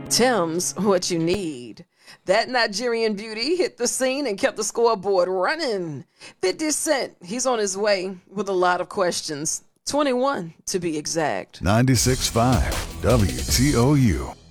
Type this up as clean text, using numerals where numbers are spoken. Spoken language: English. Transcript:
Tim's what you need. That Nigerian beauty hit the scene and kept the scoreboard running. 50 Cent, he's on his way with a lot of questions. 21 to be exact. 96.5 WTOU.